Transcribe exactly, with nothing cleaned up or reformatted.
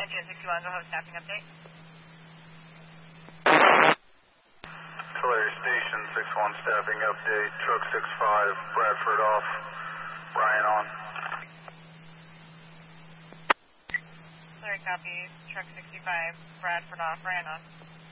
Engine sixty-one, go ahead, staffing update. Tulare Station six one staffing update. Truck six five, Bradford off. Brian on. Tulare copy. Truck sixty-five, Bradford off. Brian on.